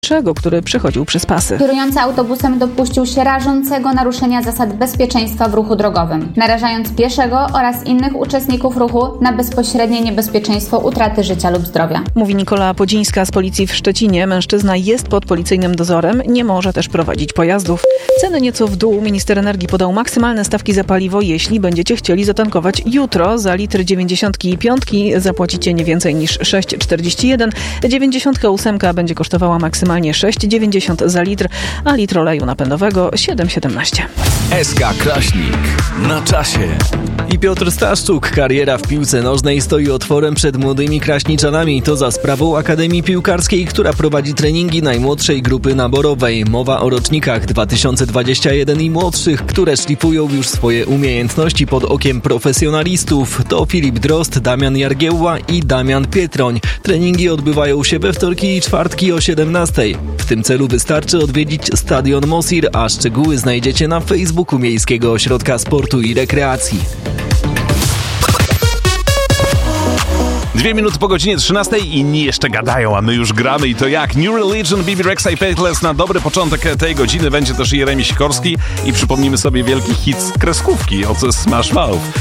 który przechodził przez pasy. Kierujący autobusem dopuścił się rażącego naruszenia zasad bezpieczeństwa w ruchu drogowym, narażając pieszego oraz innych uczestników ruchu na bezpośrednie niebezpieczeństwo utraty życia lub zdrowia. Mówi Nikola Podzińska z policji w Szczecinie. Mężczyzna jest pod policyjnym dozorem, nie może też prowadzić pojazdów. Ceny nieco w dół. Minister energii podał maksymalne stawki za paliwo, jeśli będziecie chcieli zatankować jutro. Za litr 95 zapłacicie nie więcej niż 6,41. 98 będzie kosztowała maksymalnie 6,90 za litr, a litr oleju napędowego 7,17. SK Kraśnik na czasie. I Piotr Staszczuk. Kariera w piłce nożnej stoi otworem przed młodymi kraśniczanami. To za sprawą Akademii Piłkarskiej, która prowadzi treningi najmłodszej grupy naborowej. Mowa o rocznikach 2021 i młodszych, które szlifują już swoje umiejętności pod okiem profesjonalistów. To Filip Drozd, Damian Jargiełła i Damian Pietroń. Treningi odbywają się we wtorki i czwartki o 17. W tym celu wystarczy odwiedzić stadion Mosir, a szczegóły znajdziecie na Facebooku Miejskiego Ośrodka Sportu i Rekreacji. 2 minuty po godzinie 13 i inni jeszcze gadają, a my już gramy i to jak? New Religion, Bibi Rexha i Faithless na dobry początek tej godziny będzie też Jeremi Sikorski i przypomnimy sobie wielki hit z kreskówki, oce Smash Mouth.